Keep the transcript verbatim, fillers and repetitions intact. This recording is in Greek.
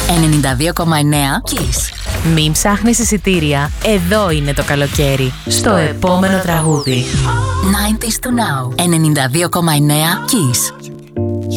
ενενήντα δύο κόμμα εννέα Kiss. Μην ψάχνεις εισιτήρια, εδώ είναι το καλοκαίρι. Στο επόμενο τραγούδι. ενενήντα to now. ενενήντα δύο κόμμα εννέα Kiss.